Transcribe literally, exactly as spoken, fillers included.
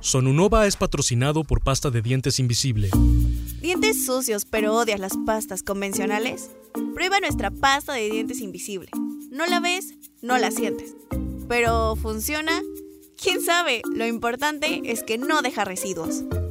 Sonunova es patrocinado por Pasta de Dientes Invisible. ¿Dientes sucios pero odias las pastas convencionales? Prueba nuestra pasta de dientes invisible. No la ves, no la sientes. ¿Pero funciona? ¿Quién sabe? Lo importante es que no deja residuos.